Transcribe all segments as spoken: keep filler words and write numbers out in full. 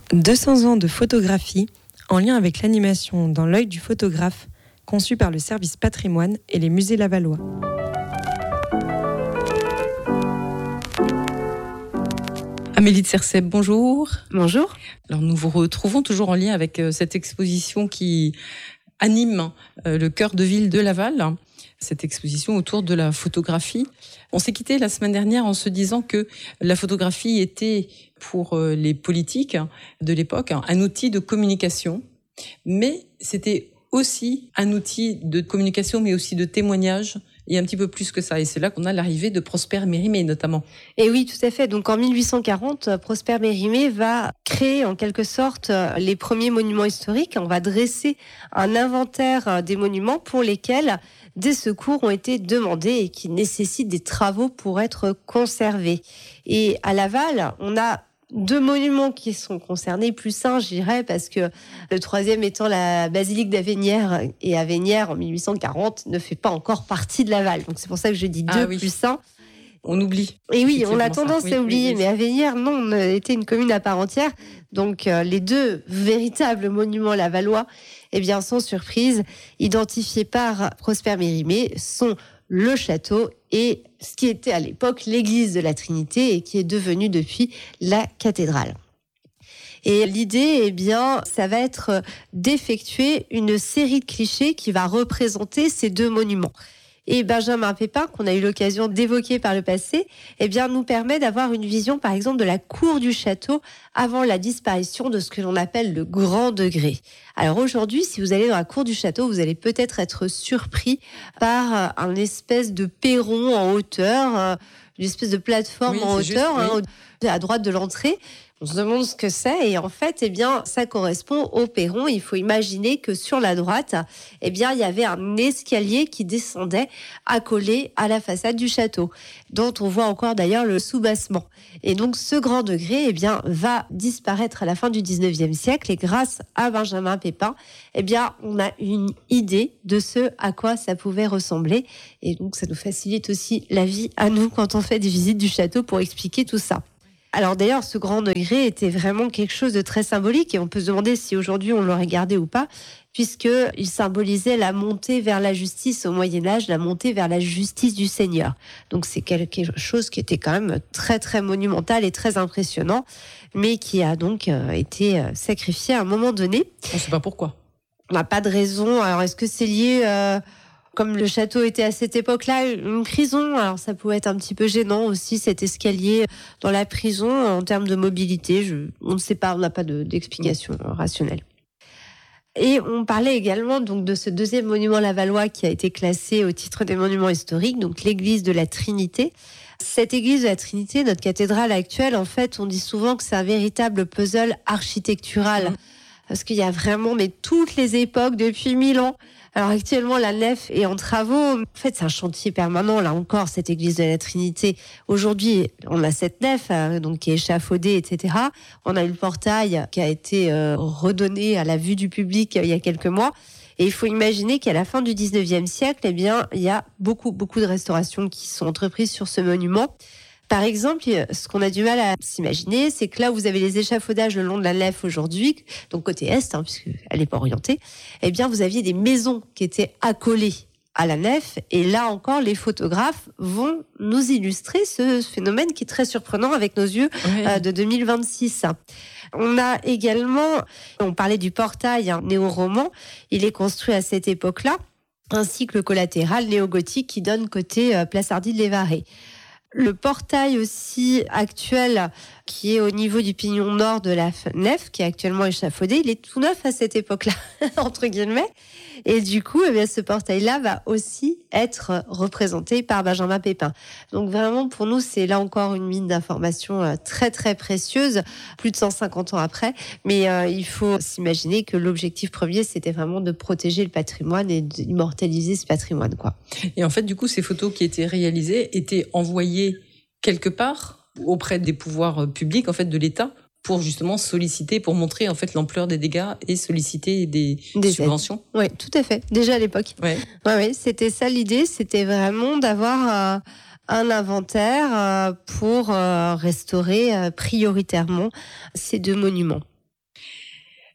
deux cents ans de photographie en lien avec l'animation dans l'œil du photographe, conçue par le service patrimoine et les musées lavallois. Amélie de Cercep, bonjour. Bonjour. Alors nous vous retrouvons toujours en lien avec cette exposition qui anime le cœur de ville de Laval, cette exposition autour de la photographie. On s'est quitté la semaine dernière en se disant que la photographie était pour les politiques de l'époque un outil de communication, mais c'était aussi un outil de communication, mais aussi de témoignage, et un petit peu plus que ça. Et c'est là qu'on a l'arrivée de Prosper Mérimée, notamment. Et oui, tout à fait. Donc en mille huit cent quarante, Prosper Mérimée va créer en quelque sorte les premiers monuments historiques. On va dresser un inventaire des monuments pour lesquels des secours ont été demandés et qui nécessitent des travaux pour être conservés. Et à Laval, on a deux monuments qui sont concernés, plus un, je dirais, parce que le troisième étant la basilique d'Avenières, et Avenières, en mille huit cent quarante, ne fait pas encore partie de Laval. Donc c'est pour ça que je dis deux, ah, oui. plus un. On oublie. Et oui, on a tendance oui, à oublier, oui, oui. mais Avenières, non, on était une commune à part entière. Donc euh, les deux véritables monuments lavallois, eh bien, sans surprise, identifiés par Prosper Mérimée, sont le château et ce qui était à l'époque l'église de la Trinité et qui est devenu depuis la cathédrale. Et l'idée, eh bien, ça va être d'effectuer une série de clichés qui va représenter ces deux monuments. Et Benjamin Pépin, qu'on a eu l'occasion d'évoquer par le passé, eh bien, nous permet d'avoir une vision, par exemple, de la cour du château avant la disparition de ce que l'on appelle le grand degré. Alors aujourd'hui, si vous allez dans la cour du château, vous allez peut-être être surpris par un espèce de perron en hauteur, une espèce de plateforme oui, en hauteur, juste, oui. hein, à droite de l'entrée. On se demande ce que c'est et en fait, eh bien, ça correspond au perron. Il faut imaginer que sur la droite, eh bien, il y avait un escalier qui descendait accolé à la façade du château, dont on voit encore d'ailleurs le soubassement. Et donc, ce grand degré, eh bien, va disparaître à la fin du dix-neuvième siècle et grâce à Benjamin Pépin, eh bien, on a une idée de ce à quoi ça pouvait ressembler. Et donc, ça nous facilite aussi la vie à nous quand on fait des visites du château pour expliquer tout ça. Alors d'ailleurs, ce grand degré était vraiment quelque chose de très symbolique et on peut se demander si aujourd'hui on l'aurait gardé ou pas, puisqu'il symbolisait la montée vers la justice au Moyen-Âge, la montée vers la justice du Seigneur. Donc c'est quelque chose qui était quand même très très monumental et très impressionnant, mais qui a donc été sacrifié à un moment donné. On ne sait pas pourquoi. On n'a pas de raison. Alors est-ce que c'est lié... Euh Comme le château était à cette époque-là une prison, alors ça pouvait être un petit peu gênant aussi, cet escalier dans la prison en termes de mobilité. Je, on ne sait pas, on n'a pas de, d'explication rationnelle. Et on parlait également donc de ce deuxième monument lavallois qui a été classé au titre des monuments historiques, donc l'église de la Trinité. Cette église de la Trinité, notre cathédrale actuelle, en fait, on dit souvent que c'est un véritable puzzle architectural. Mmh. Parce qu'il y a vraiment mais toutes les époques depuis mille ans. Alors actuellement, la nef est en travaux. En fait, c'est un chantier permanent, là encore, cette église de la Trinité. Aujourd'hui, on a cette nef euh, donc qui est échafaudée, et cetera. On a eu le portail qui a été euh, redonné à la vue du public euh, il y a quelques mois. Et il faut imaginer qu'à la fin du dix-neuvième siècle, eh bien, il y a beaucoup, beaucoup de restaurations qui sont entreprises sur ce monument. Par exemple, ce qu'on a du mal à s'imaginer, c'est que là où vous avez les échafaudages le long de la nef aujourd'hui, donc côté est, hein, puisqu'elle n'est pas orientée, eh bien, vous aviez des maisons qui étaient accolées à la nef. Et là encore, les photographes vont nous illustrer ce phénomène qui est très surprenant avec nos yeux oui. euh, de deux mille vingt-six. On a également, on parlait du portail hein, néo-roman, il est construit à cette époque-là, ainsi que le collatéral néo-gothique qui donne côté euh, Place Hardy-de-Lévaré. Le portail aussi actuel, qui est au niveau du pignon nord de la nef, qui est actuellement échafaudé, il est tout neuf à cette époque-là, entre guillemets. Et du coup, eh bien, ce portail-là va aussi être représenté par Benjamin Pépin. Donc vraiment, pour nous, c'est là encore une mine d'informations très, très précieuse, plus de cent cinquante ans après. Mais euh, il faut s'imaginer que l'objectif premier, c'était vraiment de protéger le patrimoine et d'immortaliser ce patrimoine, quoi. Et en fait, du coup, ces photos qui étaient réalisées étaient envoyées quelque part auprès des pouvoirs publics, en fait, de l'État, pour justement solliciter, pour montrer en fait l'ampleur des dégâts et solliciter des, des subventions. Oui, tout à fait. Déjà à l'époque. Ouais. Ouais, ouais, c'était ça l'idée, c'était vraiment d'avoir euh, un inventaire euh, pour euh, restaurer euh, prioritairement ces deux monuments.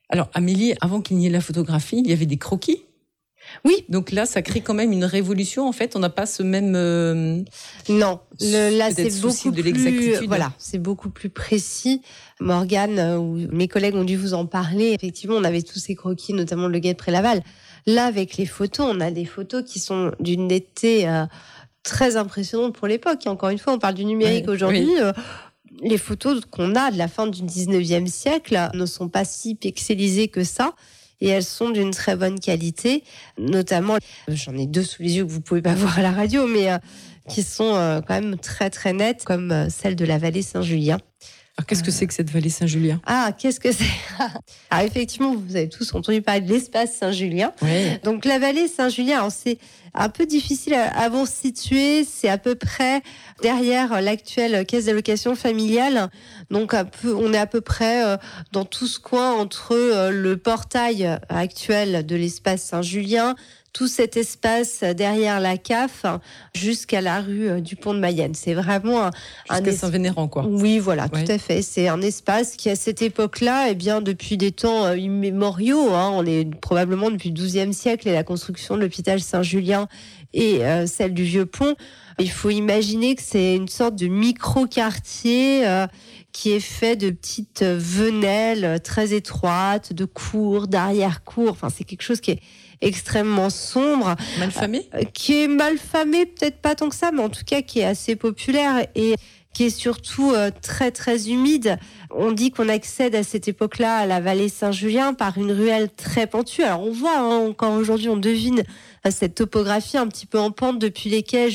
Alors Amélie, avant qu'il n'y ait la photographie, il y avait des croquis. Oui. Donc là, ça crée quand même une révolution. En fait, on n'a pas ce même. Euh, non, le, là c'est beaucoup de plus. Voilà, c'est beaucoup plus précis. Morgane euh, ou mes collègues ont dû vous en parler. Effectivement, on avait tous ces croquis, notamment le Guet de Prélaval. Là, avec les photos, on a des photos qui sont d'une netteté euh, très impressionnante pour l'époque. Et encore une fois, on parle du numérique ouais, aujourd'hui. Oui. Euh, les photos qu'on a de la fin du dix-neuvième siècle ne sont pas si pixelisées que ça. Et elles sont d'une très bonne qualité, notamment, j'en ai deux sous les yeux que vous pouvez pas voir à la radio, mais euh, qui sont euh, quand même très très nettes, comme euh, celle de la vallée Saint-Julien. Alors, qu'est-ce que c'est que cette vallée Saint-Julien ? Ah, qu'est-ce que c'est ? Alors, effectivement, vous avez tous entendu parler de l'espace Saint-Julien. Ouais. Donc, la vallée Saint-Julien, alors, c'est un peu difficile à, à vous situer. C'est à peu près derrière l'actuelle caisse d'allocation familiale. Donc, un peu, on est à peu près euh, dans tout ce coin entre euh, le portail actuel de l'espace Saint-Julien, tout cet espace derrière la C A F jusqu'à la rue du Pont de Mayenne. C'est vraiment un... Jusqu'à es... Saint-Vénérand, quoi. Oui, voilà, ouais. tout à fait. C'est un espace qui, à cette époque-là, eh bien, depuis des temps immémoriaux, hein, on est probablement depuis le douzième siècle et la construction de l'hôpital Saint-Julien et euh, celle du Vieux-Pont, il faut imaginer que c'est une sorte de micro-quartier euh, qui est fait de petites venelles très étroites, de cours, d'arrière-cours. Enfin, c'est quelque chose qui est extrêmement sombre. Mal famé ? euh, Qui est mal famé, peut-être pas tant que ça, mais en tout cas qui est assez populaire et qui est surtout euh, très très humide. On dit qu'on accède à cette époque-là à la vallée Saint-Julien par une ruelle très pentue. Alors on voit, hein, encore aujourd'hui, on devine cette topographie un petit peu en pente depuis les quais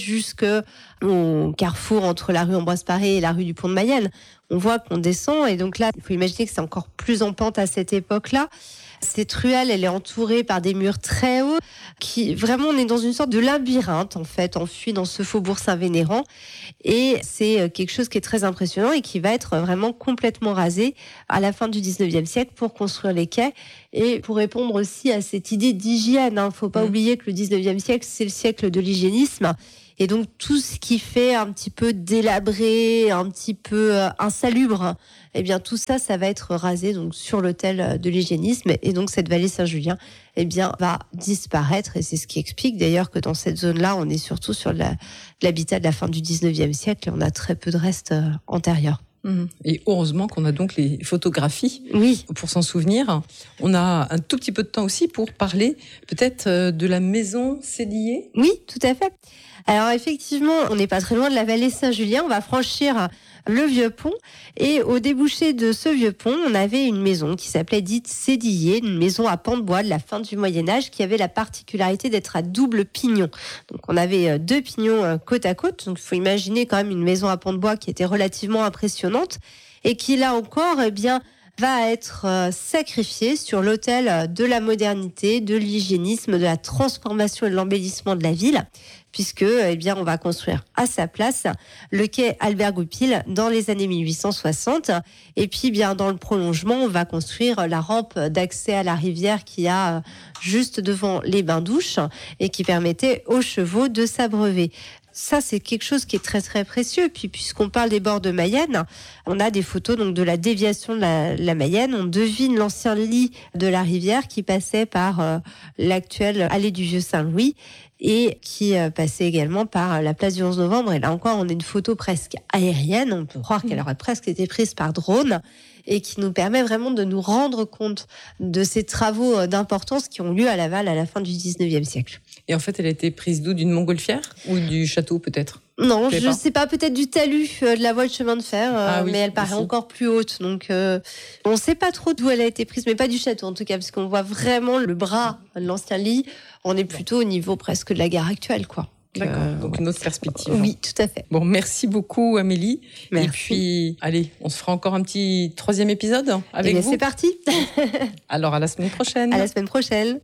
jusqu'au carrefour entre la rue Ambroise Paré et la rue du Pont de Mayenne. On voit qu'on descend et donc là, il faut imaginer que c'est encore plus en pente à cette époque-là. Cette ruelle, elle est entourée par des murs très hauts, qui vraiment, on est dans une sorte de labyrinthe, en fait, enfui dans ce faubourg Saint-Vénérand. Et c'est quelque chose qui est très impressionnant et qui va être vraiment complètement rasé à la fin du dix-neuvième siècle pour construire les quais et pour répondre aussi à cette idée d'hygiène. Il ne faut pas mmh. oublier que le dix-neuvième siècle, c'est le siècle de l'hygiénisme. Et donc, tout ce qui fait un petit peu délabré, un petit peu euh, insalubre, eh bien, tout ça, ça va être rasé donc, sur l'autel de l'hygiénisme. Et donc, cette vallée Saint-Julien, eh bien, va disparaître. Et c'est ce qui explique d'ailleurs que dans cette zone-là, on est surtout sur la, l'habitat de la fin du dix-neuvième siècle et on a très peu de restes euh, antérieurs. Et heureusement qu'on a donc les photographies oui. pour s'en souvenir. On a un tout petit peu de temps aussi pour parler peut-être de la maison Sédillé. Oui, tout à fait. Alors effectivement, on n'est pas très loin de la vallée Saint-Julien. On va franchir le Vieux-Pont. Et au débouché de ce Vieux-Pont, on avait une maison qui s'appelait dite Sédillé, une maison à pans de bois de la fin du Moyen-Âge qui avait la particularité d'être à double pignon. Donc on avait deux pignons côte à côte. Donc il faut imaginer quand même une maison à pans de bois qui était relativement impressionnante et qui là encore, eh bien, va être sacrifiée sur l'autel de la modernité, de l'hygiénisme, de la transformation et de l'embellissement de la ville, puisque, eh bien, on va construire à sa place le quai Albert Goupil dans les années mille huit cent soixante. Et puis, bien, dans le prolongement, on va construire la rampe d'accès à la rivière qui a juste devant les bains-douches et qui permettait aux chevaux de s'abreuver. Ça, c'est quelque chose qui est très, très précieux. Puis, puisqu'on parle des bords de Mayenne, on a des photos donc de la déviation de la, la Mayenne. On devine l'ancien lit de la rivière qui passait par euh, l'actuelle allée du Vieux-Saint-Louis et qui euh, passait également par la place du onze novembre. Et là encore, on a une photo presque aérienne. On peut croire qu'elle aurait presque été prise par drone et qui nous permet vraiment de nous rendre compte de ces travaux d'importance qui ont lieu à Laval à la fin du dix-neuvième siècle. Et en fait, elle a été prise d'où ? D'une montgolfière ou du château peut-être ? Non, je ne sais pas, peut-être du talus euh, de la voie de chemin de fer, euh, ah oui, mais elle paraît aussi encore plus haute. Donc, euh, on ne sait pas trop d'où elle a été prise, mais pas du château en tout cas, parce qu'on voit vraiment le bras de l'ancien lit. On est plutôt au niveau presque de la gare actuelle, quoi. D'accord, euh, donc une autre perspective. Oui, tout à fait. Bon, merci beaucoup Amélie. Merci. Et puis, allez, on se fera encore un petit troisième épisode avec eh bien, vous. C'est parti. Alors, à la semaine prochaine. À la semaine prochaine.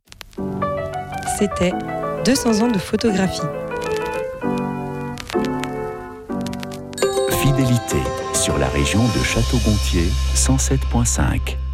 C'était deux cents ans de photographie. Fidélité sur la région de Château-Gontier cent sept virgule cinq.